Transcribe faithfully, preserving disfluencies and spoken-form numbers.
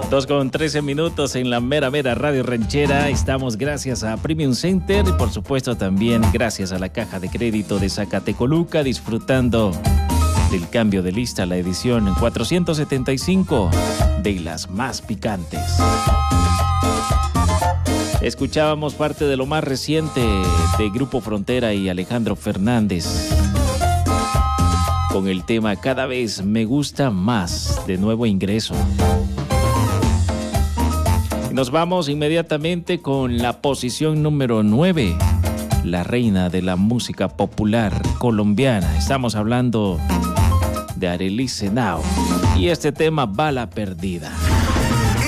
dos con trece minutos en la mera mera radio ranchera. Estamos gracias a Premium Center y por supuesto también gracias a la Caja de Crédito de Zacatecoluca, disfrutando del cambio de lista, la edición cuatrocientos setenta y cinco de las más picantes. Escuchábamos parte de lo más reciente de Grupo Frontera y Alejandro Fernández con el tema Cada vez me gusta más, de Nuevo Ingreso. Nos vamos inmediatamente con la posición número nueve, la reina de la música popular colombiana. Estamos hablando de Arely Senao y este tema, Bala Perdida.